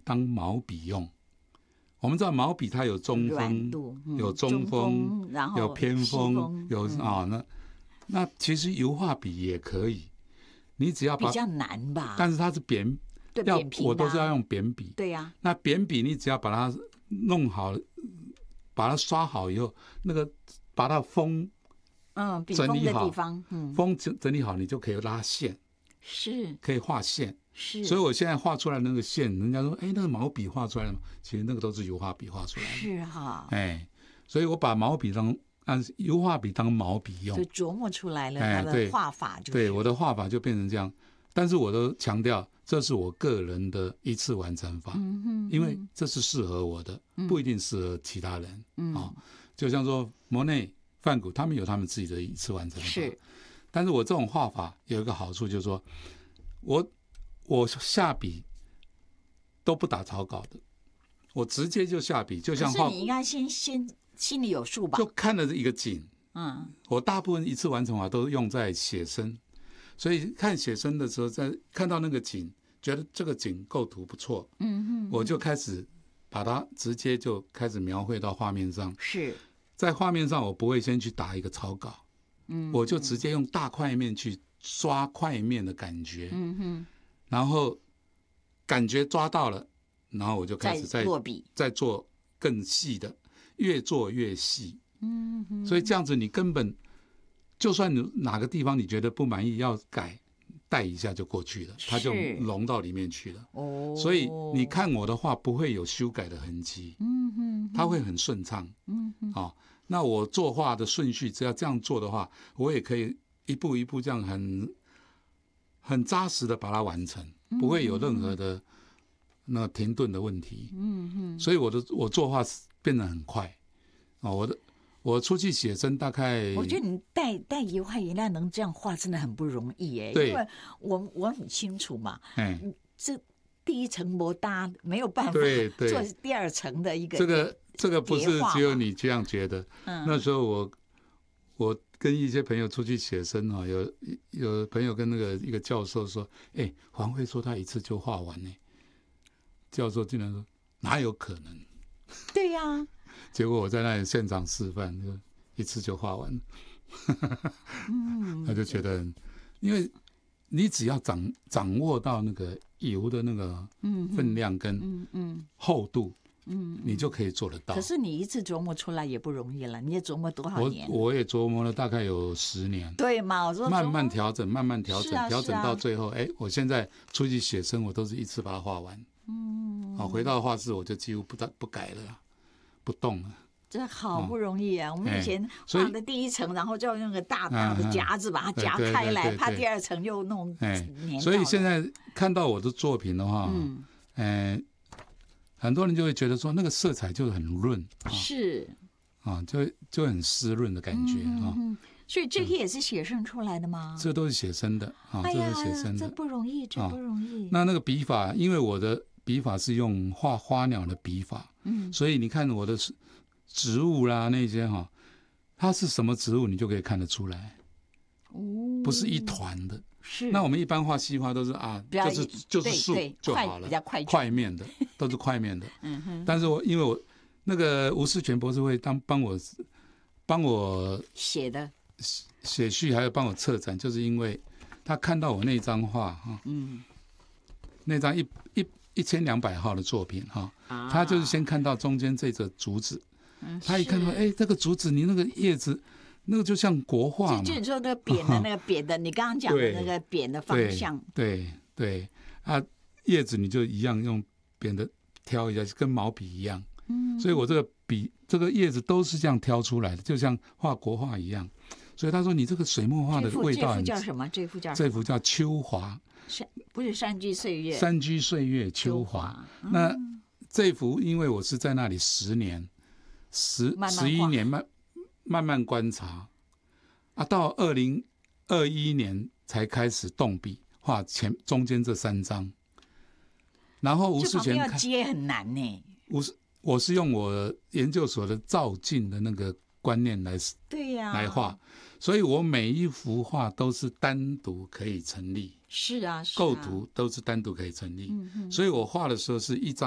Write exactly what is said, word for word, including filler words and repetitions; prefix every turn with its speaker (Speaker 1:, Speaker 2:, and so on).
Speaker 1: 当毛笔用。我们知道毛笔它有中锋、嗯、有中锋，
Speaker 2: 然后
Speaker 1: 有偏锋，
Speaker 2: 锋
Speaker 1: 有啊、
Speaker 2: 嗯
Speaker 1: 哦、那那其实油画笔也可以，你只要把
Speaker 2: 比较难吧，
Speaker 1: 但是它是扁，要
Speaker 2: 对扁平、啊、
Speaker 1: 我都是要用扁笔。
Speaker 2: 对呀、啊，
Speaker 1: 那扁笔你只要把它弄好，把它刷好以后，那个把它锋
Speaker 2: 嗯整理好，嗯，
Speaker 1: 锋整理好，你就可以拉线，
Speaker 2: 是
Speaker 1: 可以画线。
Speaker 2: 是，
Speaker 1: 所以我现在画出来的那个线，人家说，哎，那个毛笔画出来的吗？其实那个都是油画笔画出来的。
Speaker 2: 是哈，
Speaker 1: 哎，所以我把毛笔当按油画笔当毛笔用，
Speaker 2: 就琢磨出来了它的画法、就是，
Speaker 1: 对，我的画法就变成这样。但是我都强调，这是我个人的一次完成法，
Speaker 2: 嗯哼，
Speaker 1: 因为这是适合我的，
Speaker 2: 嗯、
Speaker 1: 不一定适合其他人。
Speaker 2: 嗯，
Speaker 1: 哦，就像说莫内、梵谷，他们有他们自己的一次完成法。
Speaker 2: 是，
Speaker 1: 但是我这种画法有一个好处，就是说我。我下笔都不打草稿的，我直接就下笔，就像画。
Speaker 2: 可是你应该先先心里有数吧？
Speaker 1: 就看了一个景，
Speaker 2: 嗯，
Speaker 1: 我大部分一次完成法都用在写生，所以看写生的时候，在看到那个景，觉得这个景构图不错，
Speaker 2: 嗯哼，
Speaker 1: 我就开始把它直接就开始描绘到画面上。
Speaker 2: 是
Speaker 1: 在画面上，我不会先去打一个草稿，嗯，我就直接用大块面去刷块面的感觉，
Speaker 2: 嗯哼。
Speaker 1: 然后感觉抓到了，然后我就开始再
Speaker 2: 落笔，
Speaker 1: 再做更细的，越做越细。
Speaker 2: 嗯哼，
Speaker 1: 所以这样子你根本就算你哪个地方你觉得不满意要改，带一下就过去了，它就融到里面去了。
Speaker 2: 哦，
Speaker 1: 所以你看我的话不会有修改的痕迹，
Speaker 2: 嗯哼，
Speaker 1: 它会很顺畅。
Speaker 2: 嗯哼，
Speaker 1: 哦，那我作画的顺序只要这样做的话，我也可以一步一步这样很。很扎实的把它完成，不会有任何的那停顿的问题。嗯嗯，所以我的我作画变得很快。哦，我的我出去写生大概，
Speaker 2: 我觉得你带带油画颜料能这样画真的很不容易哎，
Speaker 1: 对，
Speaker 2: 因为我我很清楚嘛，
Speaker 1: 哎，
Speaker 2: 这第一层模搭没有办法做第二层的一个
Speaker 1: 这个这个不是只有你这样觉得。
Speaker 2: 嗯、
Speaker 1: 那时候我我。跟一些朋友出去写生啊，有有朋友跟那个一个教授说：“哎、欸，黄慧说他一次就画完呢。”教授竟然说：“哪有可能？”
Speaker 2: 对呀、啊。
Speaker 1: 结果我在那里现场示范，就一次就画完了。嗯，他就觉得，因为你只要掌掌握到那个油的那个分量跟厚度。嗯，你就可以做得到。
Speaker 2: 可是你一次琢磨出来也不容易了，你也琢磨多少年？
Speaker 1: 我我也琢磨了大概有十年。
Speaker 2: 对嘛？我说
Speaker 1: 慢慢调整，慢慢调整，
Speaker 2: 啊、
Speaker 1: 调整到最后，哎、啊，我现在出去写生，我都是一次把它画完。嗯，好，回到画室我就几乎不不改了，不动了。
Speaker 2: 这好不容易啊！嗯、我们以前画的第一层，然后就用个大大的夹子把它夹开来，怕第二层又弄粘。
Speaker 1: 所以现在看到我的作品的话，嗯，呃很多人就会觉得说那个色彩就很润，
Speaker 2: 是
Speaker 1: 啊，就就很湿润的感觉啊、
Speaker 2: 嗯。所以这些也是写生出来的吗？
Speaker 1: 这都是写生的啊，
Speaker 2: 哎、
Speaker 1: 这是写生的，
Speaker 2: 这不容易，这不容易。
Speaker 1: 啊、那那个笔法，因为我的笔法是用画花鸟的笔法，嗯，所以你看我的植物啦那些哈，它是什么植物你就可以看得出来，哦，不是一团的。
Speaker 2: 是，
Speaker 1: 那我们一般画西花都是啊，就是就是树就好了，
Speaker 2: 比较快
Speaker 1: 块面的都是块面的。嗯哼。但是我因为我那个吴世全博士会当帮我帮我
Speaker 2: 写的
Speaker 1: 写序，还有帮我策展，就是因为他看到我那张画哈，嗯，那张一一一千两百号的作品哈，啊、他就是先看到中间这个竹子，嗯、他一看到哎，这个竹子你那个叶子。那个就像国画嘛，
Speaker 2: 就就是说那个扁的那个扁的，你刚刚讲的那个扁的方向，
Speaker 1: 对对, 对啊，叶子你就一样用扁的挑一下，跟毛笔一样。嗯，所以我这个笔这个叶子都是这样挑出来的，就像画国画一样。所以他说你这个水墨画的味道很，
Speaker 2: 这幅叫什么？这幅叫
Speaker 1: 这幅叫秋华，
Speaker 2: 不是山居岁月？
Speaker 1: 山居岁月秋华。嗯、那这幅因为我是在那里十年，十十一年慢。慢慢观察啊，到二零二一年才开始动笔画前中间这三张，然后吴世全
Speaker 2: 要接很难呢。
Speaker 1: 我是我是用我研究所的照镜的那个观念来
Speaker 2: 对呀、
Speaker 1: 啊、来画，所以我每一幅画都是单独可以成立。
Speaker 2: 是啊，是啊
Speaker 1: 构图都是单独可以成立，嗯、所以我画的时候是一张。